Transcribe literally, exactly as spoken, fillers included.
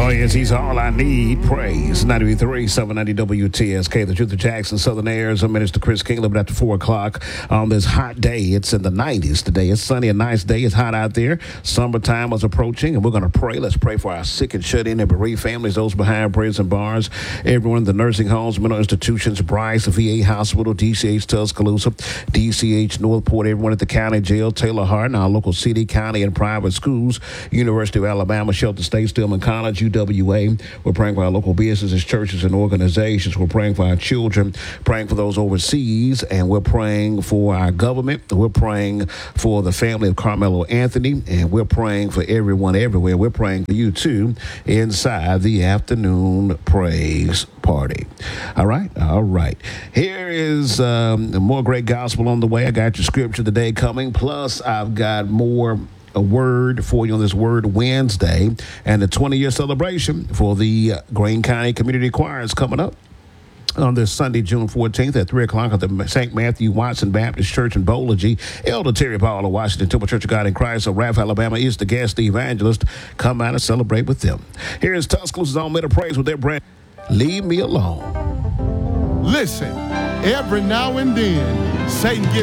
Oh, yes, he's all I need. Praise. ninety-three, seven ninety W T S K, the Truth of Jackson, Southern Airs. I'm Minister Chris King, living after four o'clock on this hot day. It's in the nineties today. It's sunny, a nice day. It's hot out there. Summertime is approaching, and we're going to pray. Let's pray for our sick and shut-in and bereaved families, those behind prison bars, everyone in the nursing homes, mental institutions, Bryce, the V A hospital, D C H Tuscaloosa, D C H Northport, everyone at the county jail, Taylor Hardin, our local city, county, and private schools, University of Alabama, Shelter State, Stillman College, U W A. We're praying for our local businesses, churches, and organizations. We're praying for our children, praying for those overseas, and we're praying for our government. We're praying for the family of Carmelo Anthony, and we're praying for everyone everywhere. We're praying for you, too, inside the afternoon praise party. All right? All right. Here is um, more great gospel on the way. I got your scripture today coming, plus I've got more a word for you on this Word Wednesday, and the twenty-year celebration for the Greene County Community Choir is coming up on this Sunday, June fourteenth at three o'clock at the Saint Matthew Watson Baptist Church in Bowlergy. Elder Terry Paul of Washington Temple Church of God in Christ of Raff, Alabama is the guest, the evangelist. Come out and celebrate with them. Here is Tuscaloosa's own Men of Praise with their brand, Leave Me Alone. Listen, every now and then, Satan gets